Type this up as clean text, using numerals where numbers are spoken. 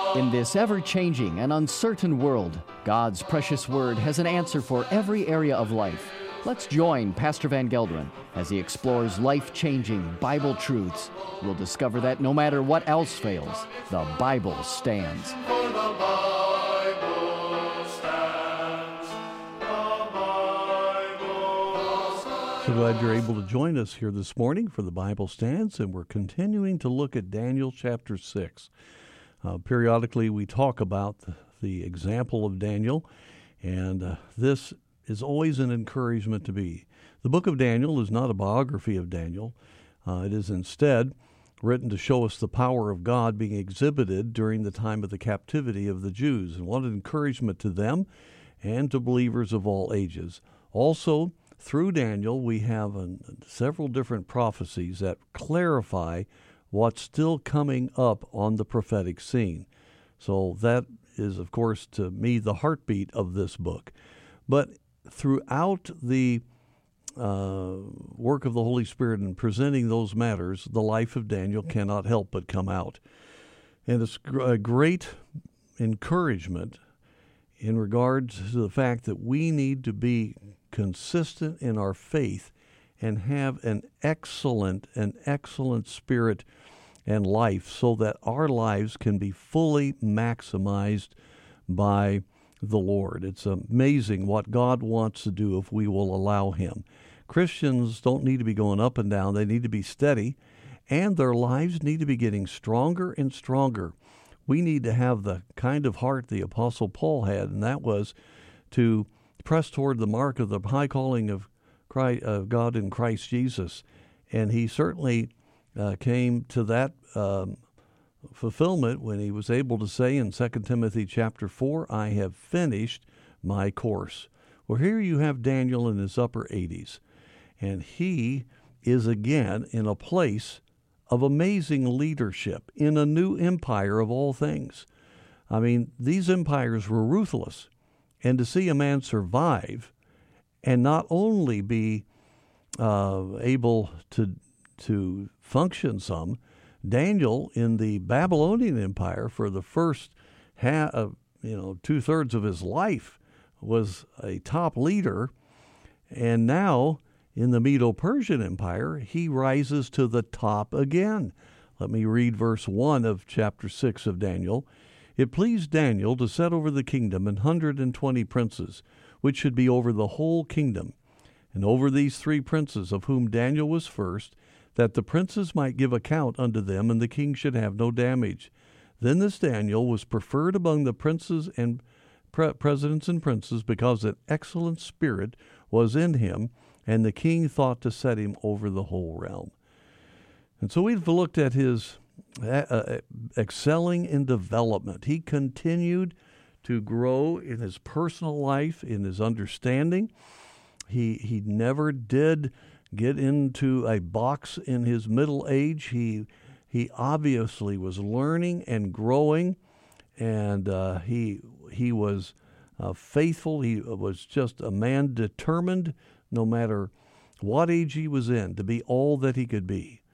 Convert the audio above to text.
In this ever-changing and uncertain world, God's precious Word has an answer for every area of life. Let's join Pastor Van Gelderen as he explores life-changing Bible truths. We'll discover that no matter what else fails, the Bible stands. So glad you're able to join us here this morning for the Bible Stands, and we're continuing to look at Daniel chapter 6. Periodically we talk about the example of Daniel, and this is always an encouragement to me. The book of Daniel is not a biography of Daniel. It is instead written to show us the power of God being exhibited during the time of the captivity of the Jews, and what an encouragement to them and to believers of all ages. Also, through Daniel, we have several different prophecies that clarify what's still coming up on the prophetic scene. So that is, of course, to me, the heartbeat of this book. But throughout the work of the Holy Spirit in presenting those matters, the life of Daniel cannot help but come out. And it's a great encouragement in regards to the fact that we need to be consistent in our faith and have an excellent spirit and life so that our lives can be fully maximized by the Lord. It's amazing what God wants to do if we will allow Him. Christians don't need to be going up and down. They need to be steady, and their lives need to be getting stronger and stronger. We need to have the kind of heart the Apostle Paul had, and that was to press toward the mark of the high calling of God in Christ Jesus. And he certainly came to that fulfillment when he was able to say in 2 Timothy chapter 4, I have finished my course. Well, here you have Daniel in his upper 80s, and he is again in a place of amazing leadership in a new empire of all things. I mean, these empires were ruthless. And to see a man survive and not only be able to function some, Daniel in the Babylonian Empire for the first two-thirds of his life was a top leader, and now in the Medo-Persian Empire he rises to the top again. Let me read verse 1 of chapter 6 of Daniel. It pleased Daniel to set over the kingdom 120 princes, which should be over the whole kingdom, and over these 3 princes, of whom Daniel was first, that the princes might give account unto them, and the king should have no damage. Then this Daniel was preferred among the princes and presidents and princes, because an excellent spirit was in him, and the king thought to set him over the whole realm. And so we've looked at his excelling in development. He continued to grow in his personal life, in his understanding. He never did get into a box in his middle age. He obviously was learning and growing, and he was faithful. He was just a man determined, no matter what age he was in, to be all that he could be.